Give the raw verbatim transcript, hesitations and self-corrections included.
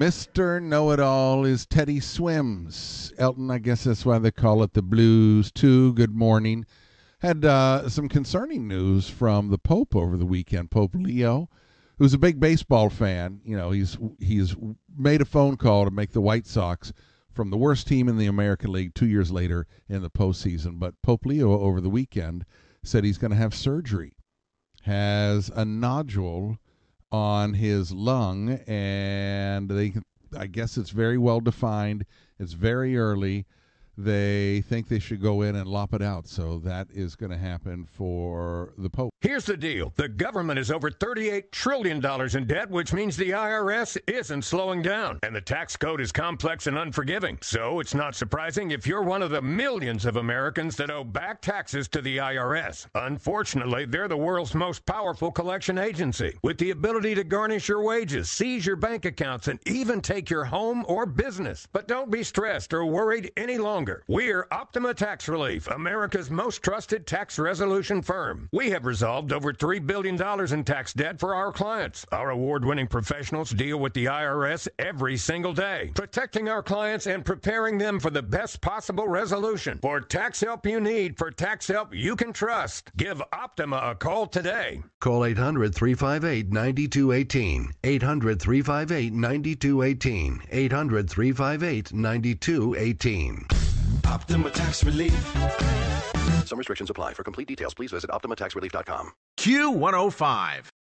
Mister Know-It-All is Teddy Swims. Elton, I guess that's why they call it the blues, too. Good morning. Had uh, some concerning news from the Pope over the weekend. Pope Leo, who's a big baseball fan, you know, he's he's made a phone call to make the White Sox from the worst team in the American League two years later in the postseason. But Pope Leo over the weekend said he's going to have surgery. Has a nodule on his lung, and they, I guess it's very well defined. It's very early. They think they should go in and lop it out. So that is going to happen for the Pope. Here's the deal. The government is over thirty-eight trillion dollars in debt, which means the I R S isn't slowing down. And the tax code is complex and unforgiving. So it's not surprising if you're one of the millions of Americans that owe back taxes to the I R S. Unfortunately, they're the world's most powerful collection agency, with the ability to garnish your wages, seize your bank accounts, and even take your home or business. But don't be stressed or worried any longer. We're Optima Tax Relief, America's most trusted tax resolution firm. We have resolved over three billion dollars in tax debt for our clients. Our award-winning professionals deal with the I R S every single day, protecting our clients and preparing them for the best possible resolution. For tax help you need, for tax help you can trust, give Optima a call today. Call eight hundred, three five eight, nine two one eight. eight hundred, three five eight, nine two one eight. eight hundred, three five eight, nine two one eight. Optima Tax Relief. Some restrictions apply. For complete details, please visit optima tax relief dot com. Q one oh five.